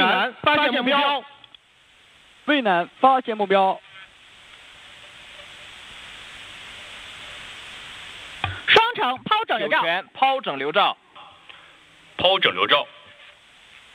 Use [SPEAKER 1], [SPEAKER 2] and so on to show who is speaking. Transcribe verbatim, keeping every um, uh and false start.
[SPEAKER 1] 南发现目标。
[SPEAKER 2] 渭南发现目标。
[SPEAKER 3] 双城抛整流罩。
[SPEAKER 1] 酒泉抛整流罩。
[SPEAKER 4] 抛整流罩。